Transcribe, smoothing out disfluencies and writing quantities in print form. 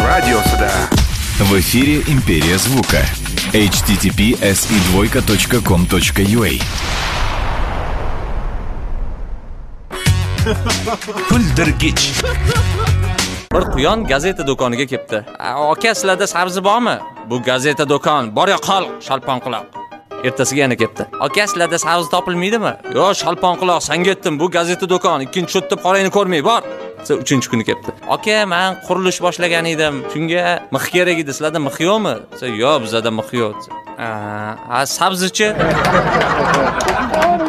radiosida. В эфире «Империя звука». https://2.com.ua. Kuldirgich. Bir quyon gazeta do'koniga kelibdi. Aka, sizlarda sabzi bormi? Bu gazeta do'kon. Bor yo qol, shalpon quloq. Ertasiga yana kelibdi. Aka, sizlarda sabzi topilmaydimi? Yo, shalpon quloq, senga aytdim, bu gazeta do'kon. Ikkinchi shotda qorangni ko'rmay, bor. Uchinchi kuni kelibdi. Aka, men qurilish boshlagan edim. Shunga mix kerak edi. Sizlarda mix yo'qmi? Yo, bizda mix yo'q. Sabzichi?